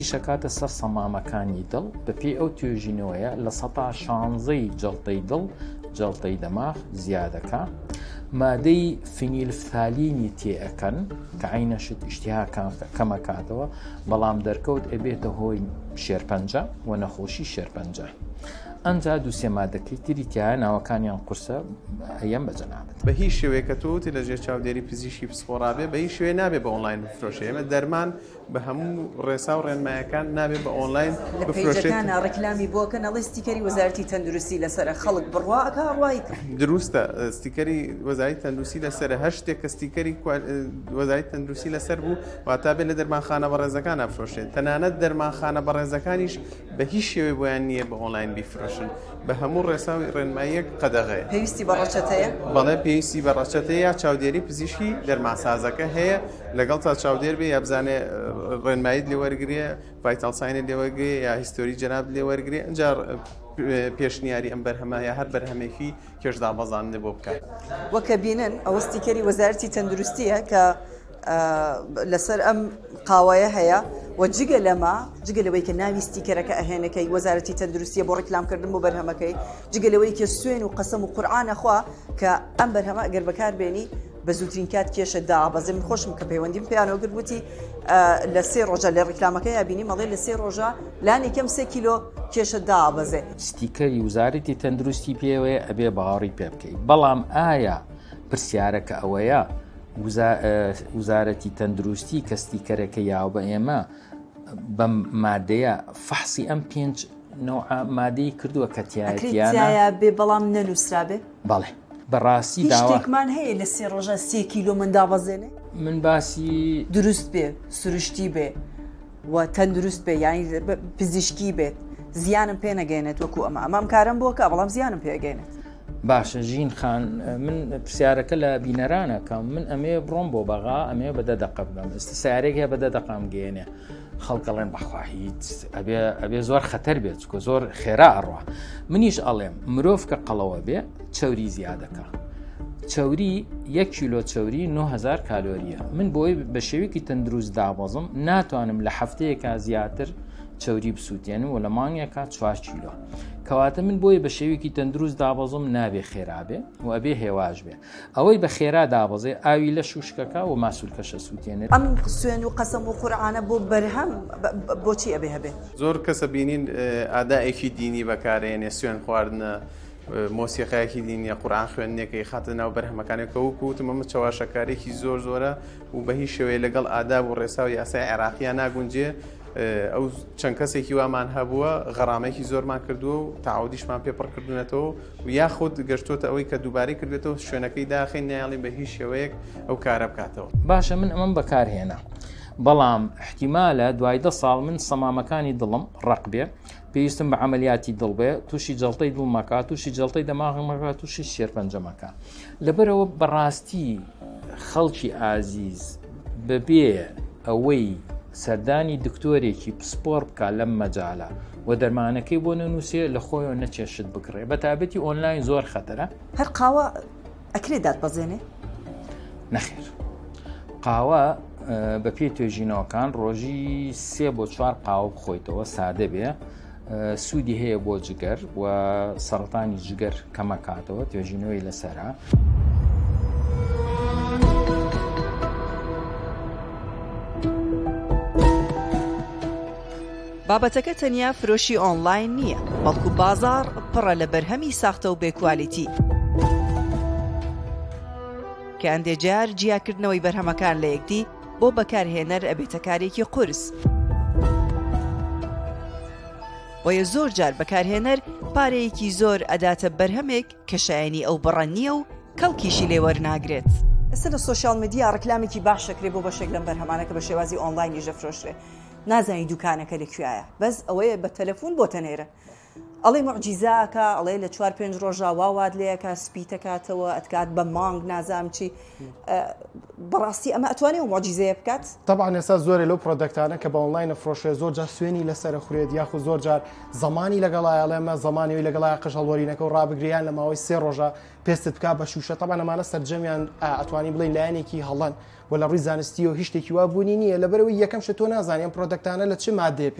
شەکاتە سەر سەمامەکانی دڵ بە پێی ئەو توێژینەوەیە لە 16 جەڵتەی دڵ جەڵتەی دەماغ زیادەکە مادەی فینیلفتالینی تێئەکەن کە عینەشت ئیشتیها کەمەکاتەوە بەڵام دەرکەوت ئەبێتە هۆی شێرپەنجە و نەخۆشی شێرپەنجە ئەنجا دووسێ مادەکەی تری تایە ناوەکانیان قورسە هەیەم بەجەنابێت بە هیچ شێوەیە کە تۆتی لەژێر چاودێری پزیشکی پسپۆڕابێ بە هیچ شوێ نابێت بە ئۆنلاین بفرۆشێ ئێمە دەرمان بە هەموو ڕێسا و ڕێنمایەکان نابێت بە ئۆنلاین بفرۆشێت. ڕێکلامی بۆکە نەڵی ستیکەری وەزارەتی تەندروستی لەسەر خەڵک بڕواکە ڕوایی دروستە ستیکەری وەزارەتی تەندروستی لەسەر هەر شتێک کە ستیکەری وەزارەتی تەندروستی لەسەر بوو واتا بێت لە دەرمانخانە بەڕێزەکان ئەفرۆشێت تەنانەت دەرمانخانە بەڕێزەکانیش بە هیچ شێوەی بۆیان نییە بە ئۆنلاین بیفرۆشن بە هەموو ڕێساوی ڕێنماییەک قەدەغەیە. پێویستی بەڕەچەتەیە؟ بەڵێ پێویستی بەڕەچەتەیە چاودێری پزیشکی دەرماسازەکە هەیە لەگەڵ تا چاودێر بێ یا بزانێ ڕێنماییت لێوەرگێ ڤایتاڵ ساینت لێوەرگێ یا هیستۆری جەناب لێوەرگێ ئەنجا پێشنیاری ئەم بەرهەمە یا هەر بەرهەمێکی کێشدا بەزانندە بۆ بکات. وەکە بینن ئەوە ستیکەری وەزارەتی تەندروستیە کە لەسەر ئەم قاوەیە هەیە و جگە لەمە جگە لەوەی کە ناوی ستیکەرەکە ئەهێنەکەی وەزارەتی تەندروستیە بۆ ڕێکلامکردن بۆ بەرهەمەکەی جگە لەوەی کە سوێن و قەسەم و قورئانە خوا کە ئەم بەرهەمە ئەگەر بەکاربێنی بە زووترین کات کێشە دابەزێ من خۆشم کە پەیوەندیم پێیانەوە کرد وتی لە 3 ڕۆژە لە ڕێکلامەکەی یابینی مەڵێ لە 3 ڕۆژە لانی کەم 3 کیلۆ کێشە دابەزێ. ستیکەری وزارەتی تەندروستی پێوەیە ئەبێ باوەڕی پێ بکەیت بەڵام ئایا پرسیارەکە ئەوەیە وزارەتی تەندروستی کە ستیکەرەکە یاو بە ئێمە بە مادەیە فەحسی ئەم 5 مادەی کردووە کە تایە بێ بەڵام نەنووسرابێ؟ بەڵێ بەڕاستی شتێکمان هەیە لە 3 ڕۆژە 3 کیلۆ من دابەزێنێ؟ من باسی دروست بێ سروشتی بێ و تەندروست بێ یانی پزیشکی بێت زیانم پێ نەگەێنێت وەکو ئەمام کارم بۆکە بەڵام زیانم پێگەێنێت. باشە ژین خان من پرسیارەکە لە بینەرانەکەم من ئەمێ بڕۆم بۆ بەغا ئەمێ بەدە دەقە بگەم ئستی سیارێکە بەدە دەقام گەێنێ خەڵکەڵێن بەخوا هیچ ئەبێ زۆر خەتەر بێت چکۆ زۆر خێرا ئەڕوا منیش ئەڵێم مرۆڤ کە قەڵەوە بێ چەوری زیادەکە چەوری 1 کیلۆ چەوری 9000 کالۆریە من بۆی بە شێوێکی تەندروست دابەزم ناتوانم لە هەفتەیەکە زیاتر چەوری بسووتێنم و لە مانگێکە 4 کیلۆ کەواتە من بۆی بە شێوێکی تەندروست دابەزم نابێ خێرابێ و ئەبێ هێواش بێ ئەوەی بە خێرا دابەزێ ئاوی لە شوشکەکە و ماسوولکەشە سووتێنێت. ئەم سوێن و قەسەم و قورئانە بۆ بەرهەم بۆچی ئەبێ هەبێ؟ زۆر کەسە بینین ئادائێکی دینی بەکارێنێ سوێن خواردنە مۆسیقایەکی دینیە قورئان خوێندنێکی خاتە ناو بەرهەمەکانێکە وەکوتم ئەمە چاواشەکارێکی زۆر زۆرە و بە هیچ شێوەیە لەگەڵ ئاداب و ڕێساوی یاسای عێراقییان ناگونجێ. ئەو چەند کەسێکی وامان هەبووە غەڕامێکی زۆرمان کردووە و تەعاودیشمان پێپڕ کردوونەتەوە و یاخود گەشتۆتە ئەوەی کە دووبارەی کردێتەوە شوێنەکەی داخین نیاڵین بە هیچ شێوەیەک ئەو کارە بکاتەوە. باشە من ئەمەم بەکارهێنا بەڵام احتیمالە دوای 10 ساڵ من سەمامەکانی دڵم ڕق بێ پێویستم بە عملیاتی دڵ بێ تووشی جەڵتەی دڵمەکە تووشی جەڵتەی دەماغمەکە تووشی شێرپەنجەمەکە لەبەرەوە بەڕاستی خەڵکی ئازیز بەبێ ئەوەی سەردانی دکتۆرێکی پسپۆر بکە لەم مەجاالە و دەرمانەکەی بۆ نەنووسێ لە خۆیەوە نەچێشت بکڕێ بە تابەتی ئۆنلاین زۆر خەتەرە. هەر قاوە ئەکرێت دادبەزێنێ؟ نەخێر قاوە بە پێی توێژینەوەکان ڕۆژی 3 بۆ 4 قاوە بخۆیتەوە سادە بێ سوودی هەیە بۆ جگەر و سەرەتانی جگەر کەمەکاتەوە توێژینەوەی لەسەرە. بابەتەکە تەنیا فرۆشی ئۆنلاین نییە بەڵکو بازار پڕە لە بەرهەمی ساختە و بێکوالیتی کە ئەندێجار جیاکردنەوەی بەرهەمەکان لە یەکدی بۆ بەکارهێنەر ئەبێتە کارێکی قورس بۆیە زۆر جار بەکارهێنەر پارەیەکی زۆر ئەداتە بەرهەمێک کە شایەنی ئەو بڕە نییە و کەڵکیشی لێوەرناگرێت. ئێستا لە سۆشیال میدیا ڕکلامێکی باش شەکرێ بۆ بەشێک لەم بەرهەمانەکە بە شێوازی ئۆنلاینی ژەفرۆشرێ نازانی دوکانەکە لەکوێیە بەس ئەوەیە بە تەلەفۆن بۆ تەنێرە ئەڵێ معجیزاکە ئەڵێ لە 4-5 ڕۆژە واوات لەیەکە سپی دەکاتەوە ئەتکات بە مانگ نازام چی بەڕاستی ئەمە ئەتوانێت و معجیزەیە بکات طبعا ئێستا زۆرە لەو پرۆدەکتانە کە بە ئۆنلاین فرۆشێ زۆر جار سوێنی لەسەر خوێت یاخو زۆر جار زمانی لەگەڵایە ئەڵێمە زمانیەوەی لەگەڵای قژ هەڵوەرینەکە و ڕابگریان لە ماوەی 3 ڕۆژە پێستت بکات بە شوشە طبعا ئەمانە سەرجەمیان ئەتوانی بڵێن لایەنێکی هەڵەن و لە ڕووی زانستی و هیچ شتێکی وا بوونی نییە لەبەرەوەی یەکەم شت تۆ نازانیان پرۆدەکتانە لە چه مادەیە